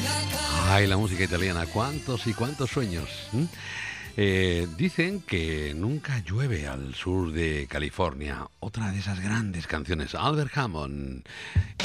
Ay, la música italiana, cuántos y cuántos sueños. Dicen que nunca llueve al sur de California. Otra de esas grandes canciones, Albert Hammond.